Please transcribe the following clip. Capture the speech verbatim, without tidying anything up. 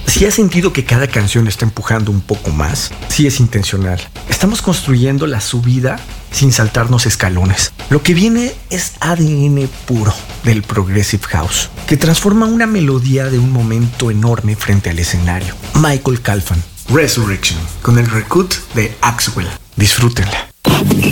Si has sentido que cada canción está empujando un poco más, sí es intencional. Estamos construyendo la subida sin saltarnos escalones. Lo que viene es A D N puro del Progressive House, que transforma una melodía de un momento enorme frente al escenario. Michael Calfan, Resurrection, con el recut de Axwell. Disfrútenla.